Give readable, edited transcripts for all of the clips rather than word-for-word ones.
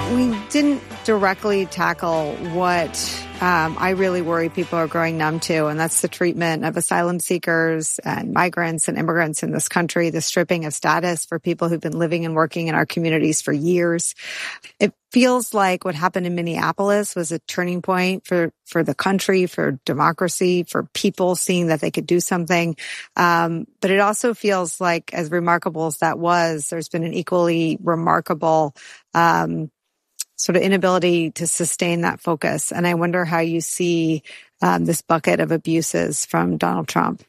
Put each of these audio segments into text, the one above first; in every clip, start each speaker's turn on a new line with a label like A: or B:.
A: We didn't directly tackle what I really worry people are growing numb to, and that's the treatment of asylum seekers and migrants and immigrants in this country, the stripping of status for people who've been living and working in our communities for years. It feels like what happened in Minneapolis was a turning point for the country, for democracy, for people seeing that they could do something. But it also feels like, as remarkable as that was, there's been an equally remarkable sort of inability to sustain that focus. And I wonder how you see this bucket of abuses from Donald Trump.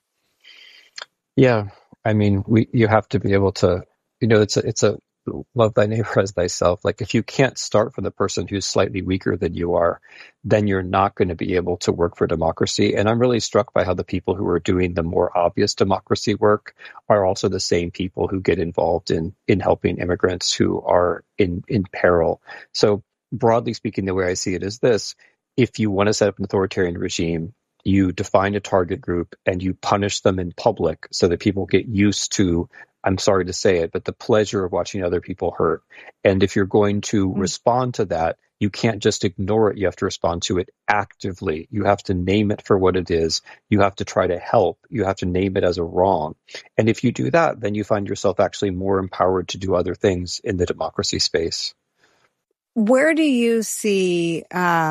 B: Yeah, I mean, you have to be able to, it's a love thy neighbor as thyself. Like, if you can't start from the person who's slightly weaker than you are, then you're not going to be able to work for democracy. And I'm really struck by how the people who are doing the more obvious democracy work are also the same people who get involved in helping immigrants who are in peril. So broadly speaking, the way I see it is this: if you want to set up an authoritarian regime, you define a target group and you punish them in public so that people get used to, I'm sorry to say it, but the pleasure of watching other people hurt. And if you're going to respond to that, you can't just ignore it. You have to respond to it actively. You have to name it for what it is. You have to try to help. You have to name it as a wrong. And if you do that, then you find yourself actually more empowered to do other things in the democracy space.
A: Where do you see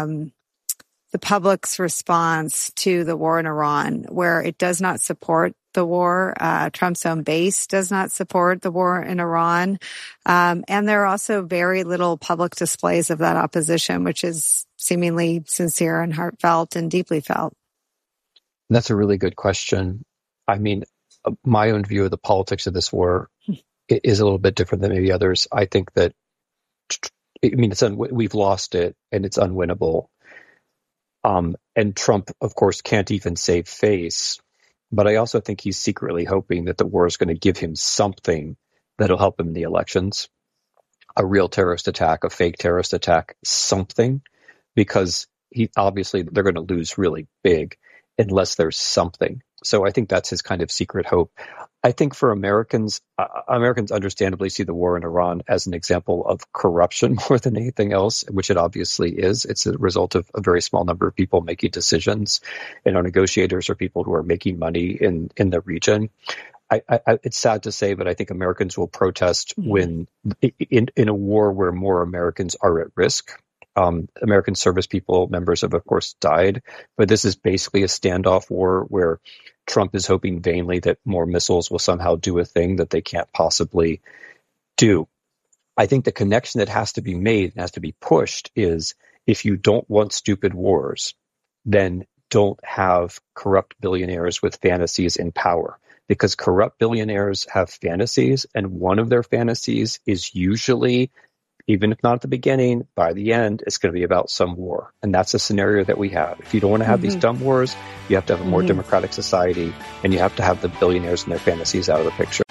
A: the public's response to the war in Iran, where it does not support the war? Trump's own base does not support the war in Iran. And there are also very little public displays of that opposition, which is seemingly sincere and heartfelt and deeply felt.
B: That's a really good question. I mean, my own view of the politics of this war is a little bit different than maybe others. I think that, we've lost it and it's unwinnable. And Trump, of course, can't even save face. But I also think he's secretly hoping that the war is going to give him something that'll help him in the elections. A real terrorist attack, a fake terrorist attack, something. Because they're going to lose really big unless there's something. So I think that's his kind of secret hope. I think for Americans understandably see the war in Iran as an example of corruption more than anything else, which it obviously is. It's a result of a very small number of people making decisions, and our negotiators are people who are making money in the region. It's sad to say, but I think Americans will protest when in a war where more Americans are at risk. American service people, members of course, died. But this is basically a standoff war where Trump is hoping vainly that more missiles will somehow do a thing that they can't possibly do. I think the connection that has to be made and has to be pushed is, if you don't want stupid wars, then don't have corrupt billionaires with fantasies in power. Because corrupt billionaires have fantasies, and one of their fantasies is usually, even if not at the beginning, by the end, it's going to be about some war. And that's a scenario that we have. If you don't want to have these dumb wars, you have to have a more democratic society, and you have to have the billionaires and their fantasies out of the picture.